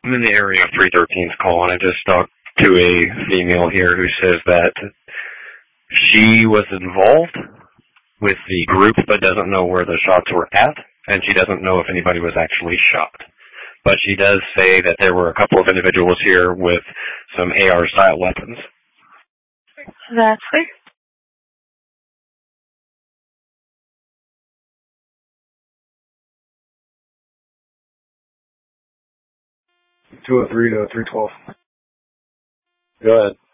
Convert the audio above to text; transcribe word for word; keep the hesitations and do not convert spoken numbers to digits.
I'm in the area of three thirteen's call, and I just talked to a female here who says that she was involved with the group but doesn't know where the shots were at, and she doesn't know if anybody was actually shot. But she does say that there were a couple of individuals here with some A R-style weapons. That's clear. two oh three to three twelve. Go ahead.